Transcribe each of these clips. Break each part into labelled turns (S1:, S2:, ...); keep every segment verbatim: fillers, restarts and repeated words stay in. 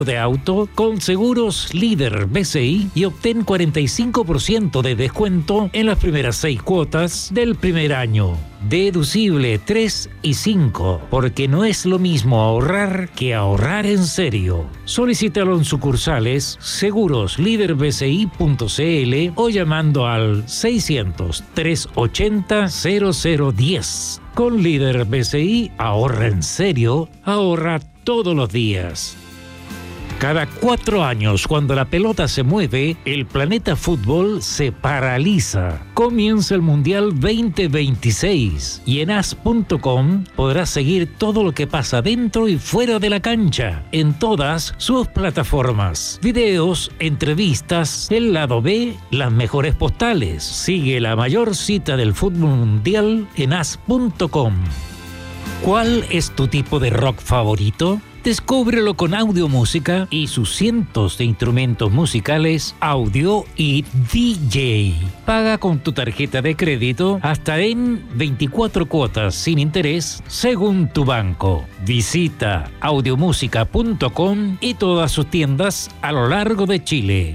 S1: de auto con Seguros Líder B C I y obtén cuarenta y cinco por ciento de descuento en las primeras seis cuotas del primer año. Deducible tres y cinco, porque no es lo mismo ahorrar que ahorrar en serio. Solicítalo en sucursales seguros líder b c i punto c l o llamando al seiscientos, trescientos ochenta, cero cero diez. Con Líder B C I, ahorra en serio, ahorra todos los días. Cada cuatro años, cuando la pelota se mueve, el planeta fútbol se paraliza. Comienza el Mundial veinte veintiséis y en as punto com podrás seguir todo lo que pasa dentro y fuera de la cancha, en todas sus plataformas. Videos, entrevistas, el lado B, las mejores postales. Sigue la mayor cita del fútbol mundial en as punto com. ¿Cuál es tu tipo de rock favorito? Descúbrelo con Audio Música y sus cientos de instrumentos musicales, audio y D J. Paga con tu tarjeta de crédito hasta en veinticuatro cuotas sin interés según tu banco. Visita audio música punto com y todas sus tiendas a lo largo de Chile.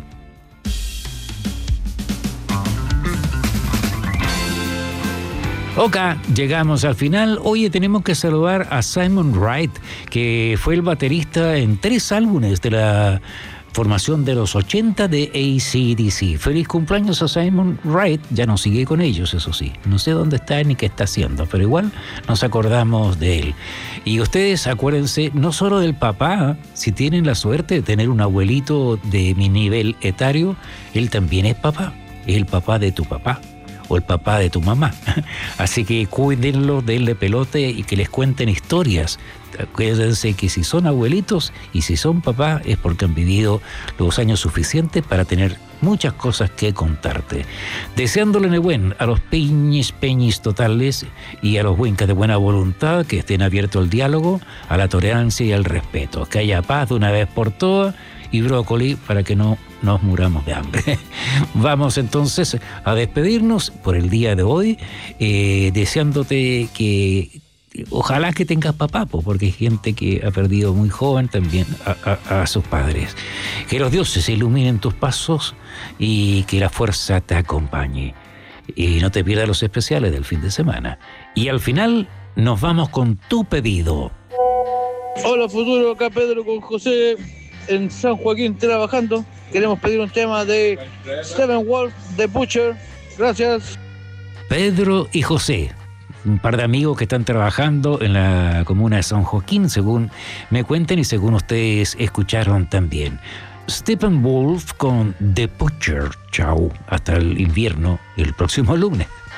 S1: Ok, llegamos al final. Oye, tenemos que saludar a Simon Wright, que fue el baterista en tres álbumes de la formación de los ochenta de A C D C. Feliz cumpleaños a Simon Wright. Ya no sigue con ellos, eso sí. No sé dónde está ni qué está haciendo, pero igual nos acordamos de él. Y ustedes acuérdense no solo del papá, si tienen la suerte de tener un abuelito de mi nivel etario, él también es papá. Es el papá de tu papá o el papá de tu mamá. Así que cuídenlo, denle pelote y que les cuenten historias. Acuérdense que si son abuelitos y si son papás es porque han vivido los años suficientes para tener muchas cosas que contarte. Deseándole en buen a los peñis, peñis totales y a los buencas de buena voluntad que estén abiertos al diálogo, a la tolerancia y al respeto. Que haya paz de una vez por todas y brócoli para que no nos muramos de hambre. Vamos entonces a despedirnos por el día de hoy, eh, deseándote que ojalá que tengas papá, porque hay gente que ha perdido muy joven también a, a, a sus padres. Que los dioses iluminen tus pasos y que la fuerza te acompañe. Y no te pierdas los especiales del fin de semana. Y al final nos vamos con tu pedido.
S2: Hola futuro, acá Pedro con José en San Joaquín trabajando. Queremos pedir un tema de Seven Wolf, de Butcher. Gracias.
S1: Pedro y José, un par de amigos que están trabajando en la comuna de San Joaquín, según me cuentan y según ustedes escucharon también. Steppenwolf con The Butcher. Chau, hasta el invierno, el próximo lunes.